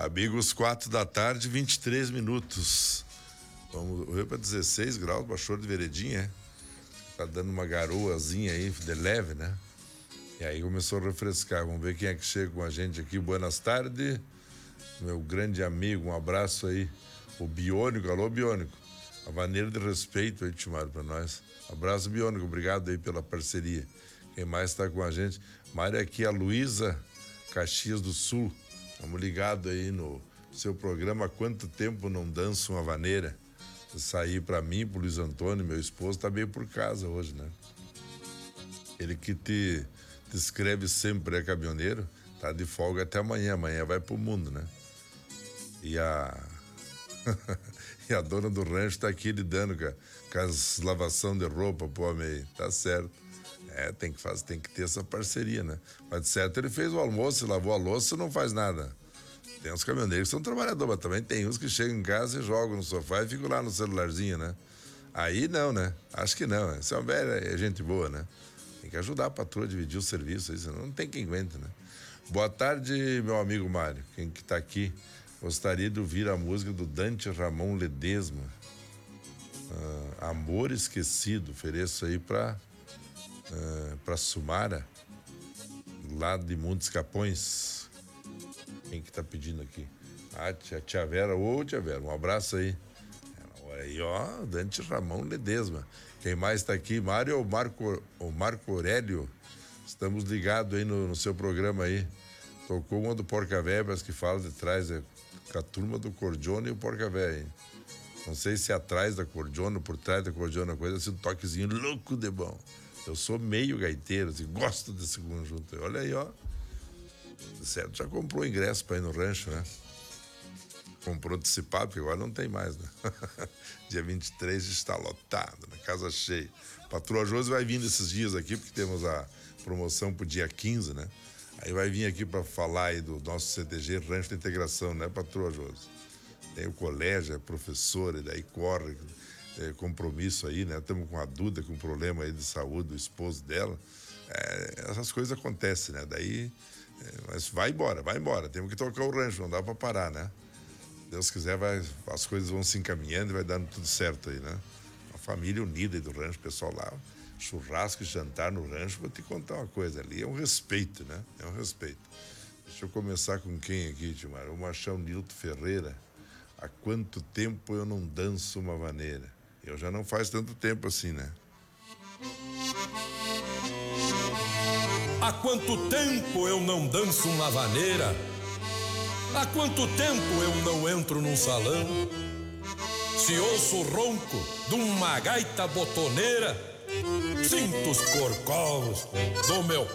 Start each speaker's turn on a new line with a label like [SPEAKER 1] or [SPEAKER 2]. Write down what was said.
[SPEAKER 1] Amigos, 4 da tarde, 23 minutos. Vamos ver para 16 graus, baixou de veredinha, tá dando uma garoazinha aí, de leve, né? E aí começou a refrescar. Vamos ver quem é que chega com a gente aqui. Buenas tardes, meu grande amigo, um abraço aí. O Biônico, alô Biônico. A maneira de respeito aí te chamaram pra nós. Abraço, Biônico, obrigado aí pela parceria. Quem mais tá com a gente? Mário, aqui a Luísa, Caxias do Sul. Estamos ligados aí no seu programa. Há quanto tempo não danço uma vaneira? Sair pra mim, pro Luiz Antônio, meu esposo, tá bem por casa hoje, né? Ele que te escreve sempre, é caminhoneiro, tá de folga até amanhã. Amanhã vai pro mundo, né? E a e a dona do rancho tá aqui lidando com as lavação de roupa, pô, homem, tá certo. Tem que ter essa parceria, né? Mas de certo ele fez o almoço, lavou a louça, não faz nada. Tem uns caminhoneiros que são trabalhadores, mas também tem uns que chegam em casa e jogam no sofá e ficam lá no celularzinho, né? Aí não, né? Acho que não. Essa é uma velha gente boa, né? Tem que ajudar a patroa a dividir o serviço, aí, senão não tem quem aguenta, né? Boa tarde, meu amigo Mário. Quem que tá aqui? Gostaria de ouvir a música do Dante Ramon Ledesma. Amor Esquecido. Ofereço aí pra Sumara, lá de Montes Capões. Quem que tá pedindo aqui? Tia Vera. Ô, tia Vera, um abraço aí. Olha aí, ó, Dante Ramon Ledesma. Quem mais tá aqui? Mário ou Marco Aurélio? Estamos ligados aí no seu programa aí. Tocou uma do Porca Véia, parece que fala de trás, com a turma do Cordiona e o Porca Véia. Não sei se é atrás da Cordiona ou por trás da Cordiona, coisa assim, um toquezinho louco de bom. Eu sou meio gaiteiro, assim, gosto desse conjunto. Olha aí, ó. Certo, já comprou ingresso para ir no rancho, né? Comprou antecipado, porque agora não tem mais, né? Dia 23 está lotado, né? Casa cheia. Patroa Josi vai vindo esses dias aqui, porque temos a promoção pro dia 15, né? Aí vai vir aqui para falar aí do nosso CTG, Rancho da Integração, né, Patroa Josi? Tem o colégio, é professor, e daí corre, compromisso aí, né? Estamos com a Duda com problema aí de saúde, do esposo dela. Essas coisas acontecem, né? Daí, mas vai embora. Temos que tocar o rancho, não dá para parar, né? Deus quiser, as coisas vão se encaminhando e vai dando tudo certo aí, né? A família unida aí do rancho, o pessoal lá, churrasco e jantar no rancho. Vou te contar uma coisa ali, é um respeito, né? É um respeito. Deixa eu começar com quem aqui, Timar? O Machão Nilton Ferreira. Há quanto tempo eu não danço uma vaneira? Eu já não faz tanto tempo assim, né?
[SPEAKER 2] Há quanto tempo eu não danço uma vaneira? Há quanto tempo eu não entro num salão? Se ouço o ronco de uma gaita botoneira, sinto os corcovos do meu